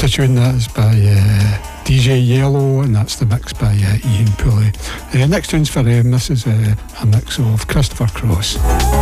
a tune that is by DJ Yellow, and that's the mix by Ian Pooley. Next tune's for him. This is a mix of Christopher Cross.